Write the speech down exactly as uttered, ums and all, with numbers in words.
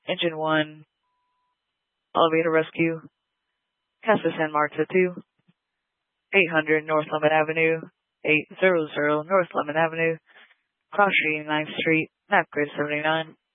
Engine one, elevator rescue, Casa San Marta two, eight hundred North Lemon Avenue, eight hundred North Lemon Avenue, Cross Street ninth Street, map grid seventy-nine.